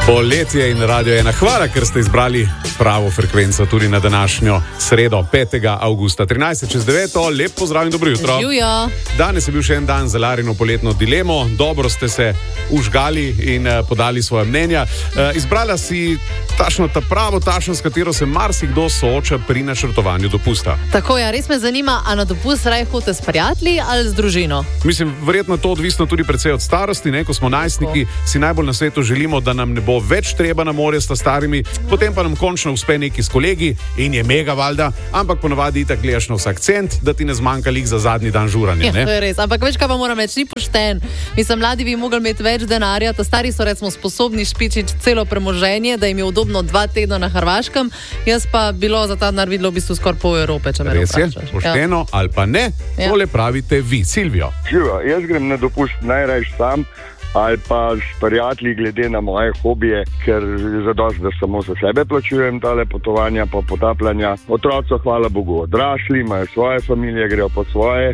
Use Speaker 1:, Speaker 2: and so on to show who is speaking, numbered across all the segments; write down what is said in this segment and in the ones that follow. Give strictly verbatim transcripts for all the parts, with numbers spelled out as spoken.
Speaker 1: Poletje in Radio ena. Hvala, ker ste izbrali pravo frekvenco tudi na današnjo sredo, petega avgusta, trinajst čez devet. Lep pozdrav in dobro jutro.
Speaker 2: Živjo.
Speaker 1: Danes je bil še en dan za Larino poletno dilemo. Dobro ste se užgali in uh, podali svoje mnenja. Uh, izbrala si tašno ta pravo, tašno, s katero se marsikdo sooča pri načrtovanju dopusta.
Speaker 2: Tako je, res me zanima, a na dopust raje hodite s prijatelji ali z družino?
Speaker 1: Mislim, verjetno to odvisno tudi precej od starosti, ne? Ko smo najstniki, si najbolj na svetu želimo, da nam ne bo več treba na morje sta starimi, potem pa nam končno uspe neki s kolegi in je mega valjda, ampak ponavadi itak gledaš na vsak cent, da ti ne zmanjka lik za zadnji dan žuranja. Ne?
Speaker 2: Ja, to je res, ampak veš, kaj pa moram reči, ni pošten. Mislim, mladi bi mogli imeti več denarja, ta stari so recimo sposobni špičiti celo premoženje, da jim je udobno dva tedna na Hrvaškem, jaz pa bilo za ta denar videlo v bistvu skoraj pol Evrope, če me
Speaker 1: res je,
Speaker 2: vprašaš.
Speaker 1: pošteno ja. Ali pa ne, ja. Tole pravite vi, Silvijo.
Speaker 3: Živa, jaz grem na dopust najrajš sam ali pa s prijatelji glede na moje hobije, ker je zadosti, da samo za sebe plačujem tale potovanja, pa potapljanja. Otroci, hvala Bogu, odrasli, imajo svoje familije, grejo po svoje.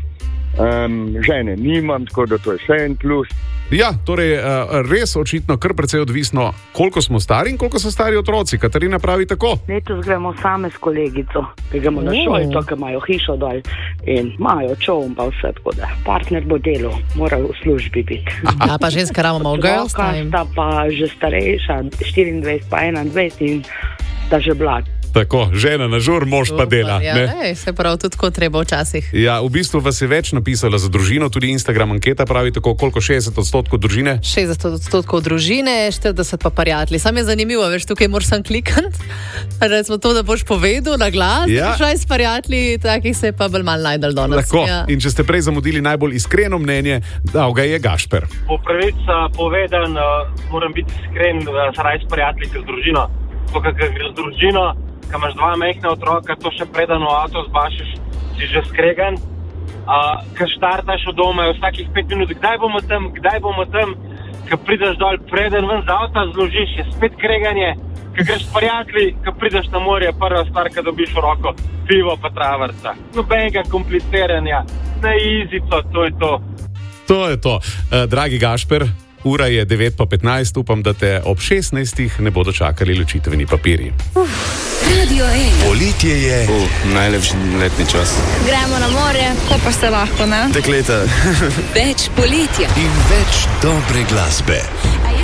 Speaker 3: Um, žene nimam, tako da to je še en plus.
Speaker 1: Ja, torej res očitno kar precej odvisno, koliko smo stari in koliko so stari otroci. Katarina pravi tako.
Speaker 4: Letos gremo same s kolegico, ki gremo na šolo, to, ki imajo hišo dol in imajo čovn pa vse, tako da partner bo delal, mora v službi biti.
Speaker 2: A pa ženska ramo malo girls time.
Speaker 4: Sta pa že starejša, štiriindvajset pa enaindvajset in sta že mlad.
Speaker 1: Tako, žena na žur, mož pa dela.
Speaker 2: Ja, ej, se pravi, tudi tako treba včasih.
Speaker 1: Ja, v bistvu vas je več napisala za družino, tudi Instagram anketa pravi tako, koliko šestdeset odstotkov družine?
Speaker 2: šestdeset odstotkov družine, štirideset pa prijatelji. Sam je zanimivo, veš, tukaj moraš sam klikati, recimo to, da boš povedal na glas,
Speaker 1: ja.
Speaker 2: Šaj s prijatelji, takih se je pa bolj malo najdel danes.
Speaker 1: Tako,
Speaker 2: ja.
Speaker 1: In če ste prej zamudili najbolj iskreno mnenje, dal ga je Gašper.
Speaker 5: Po pravica povedan, uh, moram biti iskren, da se raj s prijatelji, ker z družino. To, kar gre z družino, ko imaš dva majhna otroka, to še preden v avto zbašiš, si že skregan. Uh, ko štartaš od doma, je vsakih pet minut, kdaj bomo tam, kdaj bomo tam, ko prideš dol, preden ven z avta zložiš, je spet kreganje. Ko greš s prijatelji, ko prideš na morje, prva stvar, ko dobiš v roko, pivo pa travrca. Nobenega kompliciranja, na izico, to je to.
Speaker 1: To je to. Uh, dragi Gašper, ura je devet pa petnajst, upam, da te ob šestnajstih ne bodo čakali ločitveni papirji.
Speaker 6: Radio ena.
Speaker 7: Poletje je
Speaker 8: uh, najlepši letni čas.
Speaker 6: Gremo na morje, ko pa se lahko, ne?
Speaker 8: Dekleta.
Speaker 6: Več poletja
Speaker 7: in več dobre glasbe.